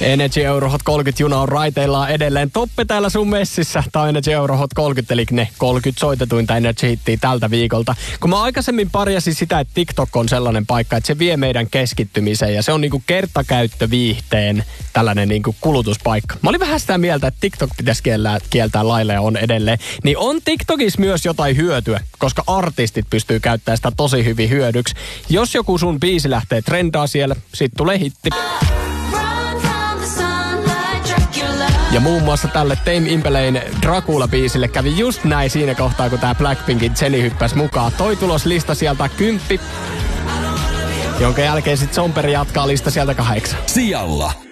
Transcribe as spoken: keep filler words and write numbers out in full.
Energy Euro Hot kolmekymmentä juna on raiteillaan edelleen. Toppe täällä sun messissä. Tää on Energy Euro Hot kolmekymmentä, eli ne kolmekymmentä soitetuinta Energy-hittiä tältä viikolta. Kun mä aikaisemmin parjasin sitä, että TikTok on sellainen paikka, että se vie meidän keskittymiseen. Ja se on niinku kertakäyttöviihteen tällainen niinku kulutuspaikka. Mä olin vähän sitä mieltä, että TikTok pitäisi kieltää, kieltää lailla ja on edelleen. Niin on TikTokissa myös jotain hyötyä, koska artistit pystyy käyttämään sitä tosi hyvin hyödyksi. Jos joku sun biisi lähtee trendaa siellä, sit tulee hitti. Ja muun muassa tälle Tame Impalain Dracula-biisille kävi just näin siinä kohtaa, kun tää Blackpinkin Jenny hyppäsi mukaan. Toi tulos lista sieltä kymppi, jonka jälkeen sit Zomberi jatkaa lista sieltä kahdeksan. Sijalla